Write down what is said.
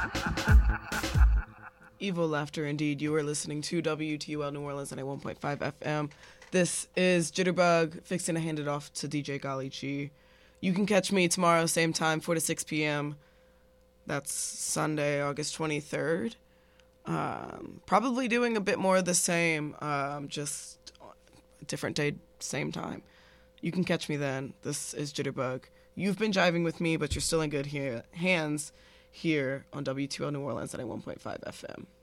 Evil laughter indeed. You are listening to WTUL New Orleans at 1.5 FM. This is Jitterbug, fixing to hand it off to DJ Golly G. You can catch me tomorrow, same time, 4 to 6 p.m. That's Sunday, August 23rd. Probably doing a bit more of the same, just different day, same time. You can catch me then. This is Jitterbug. You've been jiving with me, but you're still in good hands here on WTO New Orleans at 1.5 FM.